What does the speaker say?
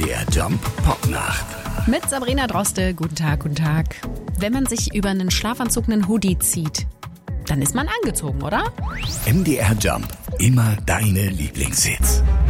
MDR Jump Popnacht. Mit Sabrina Droste, guten Tag, guten Tag. Wenn man sich über einen Schlafanzug einen Hoodie zieht, dann ist man angezogen, oder? MDR Jump, immer deine Lieblingshits.